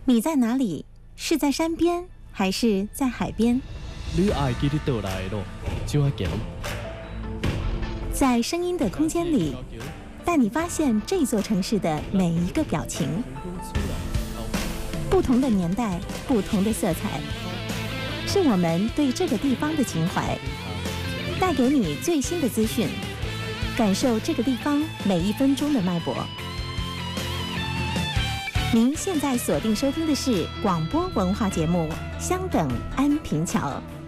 你在哪里？是在山边还是在海边？ 你爱记你倒来的路，怎啊行？ 在声音的空间里，带你发现这座城市的每一个表情。不同的年代，不同的色彩，是我们对这个地方的情怀。带给你最新的资讯，感受这个地方每一分钟的脉搏。您现在锁定收听的是广播文化节目《香等安平桥》。